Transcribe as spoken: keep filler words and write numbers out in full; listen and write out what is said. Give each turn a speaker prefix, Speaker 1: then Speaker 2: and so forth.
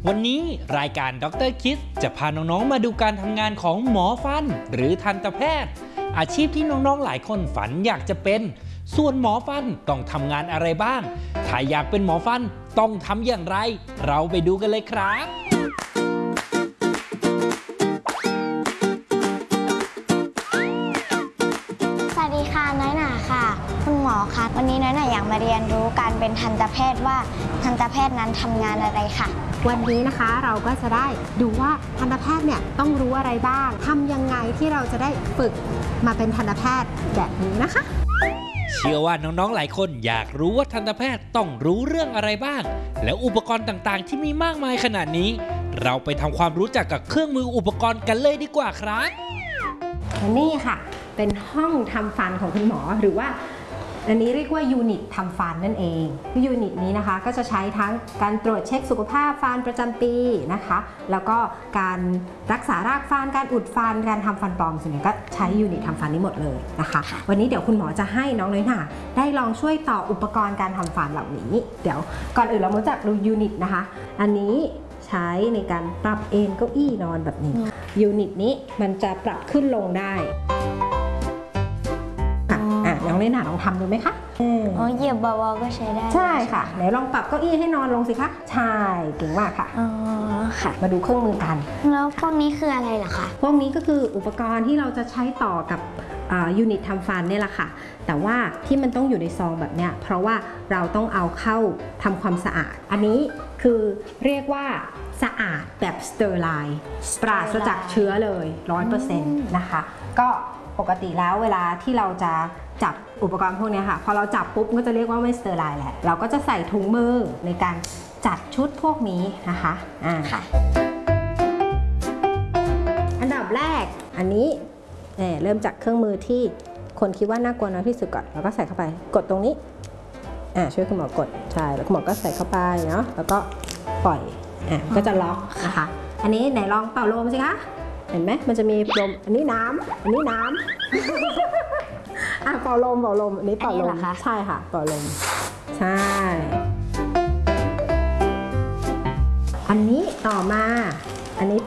Speaker 1: วันนี้รายการด็อกเตอร์คิดจะพาน้องๆมาดูการทำงานของหมอฟันหรือทันตแพทย์อาชีพที่น้องๆหลายคนฝันอยากจะเป็นส่วนหมอฟันต้องทำงานอะไรบ้างถ้าอยากเป็นหมอฟันต้องทำอย่างไรเราไปดูกันเลยครับ
Speaker 2: สวัสดีค่ะน้อยหนาค่ะคุณหมอคะวันนี้น้อยหนาอยากมาเรียนรู้การเป็นทันตแพทย์ว่าทันตแพทย์นั้นทำงานอะไรค่ะ
Speaker 3: วันนี้นะคะเราก็จะได้ดูว่าทันตแพทย์เนี่ยต้องรู้อะไรบ้างทำยังไงที่เราจะได้ฝึกมาเป็นทันตแพทย์แบบนี้นะคะ
Speaker 1: เชื่อว่าน้องๆหลายคนอยากรู้ว่าทันตแพทย์ต้องรู้เรื่องอะไรบ้างแล้วอุปกรณ์ต่างๆที่มีมากมายขนาดนี้เราไปทำความรู้จักกับเครื่องมืออุปกรณ์กันเลยดีกว่าครับ
Speaker 3: นี่ค่ะเป็นห้องทำฟันของคุณหมอหรือว่าอันนี้เรียกว่ายูนิตทำฟันนั่นเองยูนิตนี้นะคะก็จะใช้ทั้งการตรวจเช็คสุขภาพฟันประจำปีนะคะแล้วก็การรักษารากฟันการอุดฟันการทำฟันปลอมส่วนใหญ่ก็ใช้ยูนิตทำฟันนี้หมดเลยนะคะวันนี้เดี๋ยวคุณหมอจะให้น้องน้อยหน่าได้ลองช่วยต่ออุปกรณ์การทำฟันเหล่านี้เดี๋ยวก่อนอื่นเรามาจากดูยูนิตนะคะอันนี้ใช้ในการปรับเอนเก้าอี้นอนแบบนี้ยูนิตนี้มันจะปรับขึ้นลงได้น้องเล่นหาลองทำดูไหมคะ
Speaker 2: อ๋อเหยียบเบาๆก็ใช้ได้
Speaker 3: ใช่ค่ะไหนลองปรับเก้าอี้ให้นอนลงสิคะใช่เก่งมากค่ะ
Speaker 2: อ๋อค่ะ
Speaker 3: มาดูเครื่องมือกัน
Speaker 2: แล้วพวกนี้คืออะไรเหรอคะ
Speaker 3: พวกนี้ก็คืออุปกรณ์ที่เราจะใช้ต่อกับยูนิตทำฟันเนี่ยแหละค่ะแต่ว่าที่มันต้องอยู่ในซองแบบเนี้ยเพราะว่าเราต้องเอาเข้าทำความสะอาดอันนี้คือเรียกว่าสะอาดแบบสเตอร์ไลน์ปราศจากเชื้อเลย ร้อยเปอร์เซ็นต์ นะคะก็ปกติแล้วเวลาที่เราจะจับอุปกรณ์พวกนี้ค่ะพอเราจับปุ๊บก็จะเรียกว่าไม่สเตอร์ไลน์แหละเราก็จะใส่ถุงมือในการจัดชุดพวกนี้นะคะอ่าค่ะอันดับแรกอันนี้เ, เริ่มจากเครื่องมือที่คนคิดว่าน่ากลัวน้อยที่สุดก่อนแล้วก็ใส่เข้าไปกดตรงนี้อ่าช่วยคุณหมอกดใช่แล้วคุณหมอก็ใส่เข้าไปเนาะแล้วก็ปล่อยอ่าก็จะล็อกนะคะอันนี้ไหนลองเป่าลมสิคะเห็นไหมมันจะมีลมอันนี้น้ำอันนี้น้ำ อ่ะเป่าลมเป่าลมอันนี้เป่าลมใช่ค่ะเป่าลมใช่อันนี้ต่อมาอันนี้